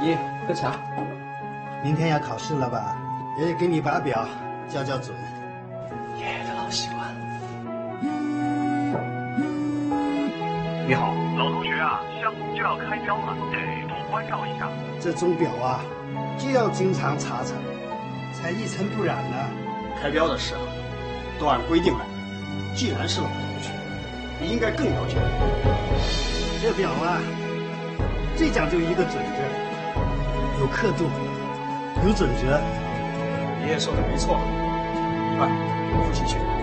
你喝茶。 明天要考试了吧？爷爷给你把表校准。 爷爷的老习惯。 你好，老同学啊，项目就要开标了，得多关照一下。 这钟表啊，就要经常查查，才一尘不染呢。 开标的事啊，都按规定来。既然是老同学，你应该更了解我。 这表啊，最讲究一个准字，有刻度，有准则。 爷爷说的没错。快，复习去。